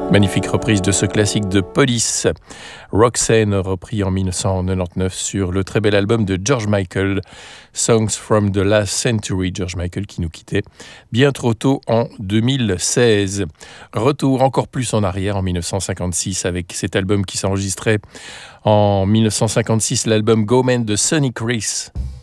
Magnifique reprise de ce classique de Police. Roxanne, repris en 1999 sur le très bel album de George Michael, Songs from the Last Century. George Michael qui nous quittait bien trop tôt en 2016. Retour encore plus en arrière en 1956 avec cet album qui s'enregistrait en 1956, l'album Go Man de Sonny Chris.